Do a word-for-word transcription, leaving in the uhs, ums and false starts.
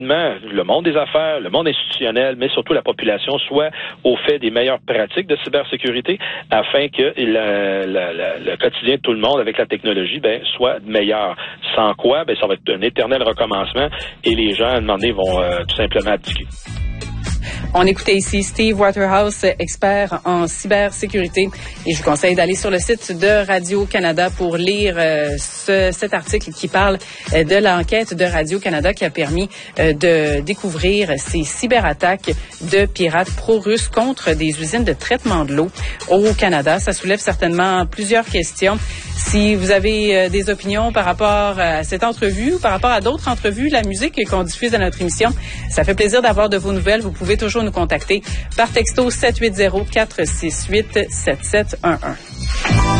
le monde des affaires, le monde institutionnel, mais surtout la population soit au fait des meilleures pratiques de cybersécurité afin que la, la, la, le quotidien de tout le monde avec la technologie ben, soit meilleur. Sans quoi, ben, ça va être un éternel recommencement et les gens, à un moment donné, vont euh, tout simplement abdiquer. On écoutait ici Steve Waterhouse, expert en cybersécurité. Et je vous conseille d'aller sur le site de Radio-Canada pour lire euh, ce, cet article qui parle euh, de l'enquête de Radio-Canada qui a permis euh, de découvrir ces cyberattaques de pirates pro-russes contre des usines de traitement de l'eau au Canada. Ça soulève certainement plusieurs questions. Si vous avez euh, des opinions par rapport à cette entrevue ou par rapport à d'autres entrevues, la musique qu'on diffuse dans notre émission, ça fait plaisir d'avoir de vos nouvelles. Vous pouvez toujours nous contacter par texto sept huit zéro, quatre six huit, sept sept un un.